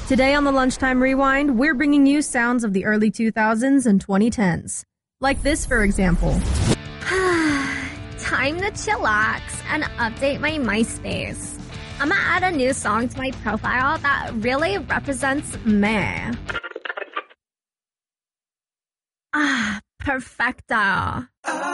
Today on the Lunchtime Rewind, we're bringing you sounds of the early 2000s and 2010s. Like this, for example. Time to chillax and update my MySpace. I'm gonna add a new song to my profile that really represents me. Perfecto.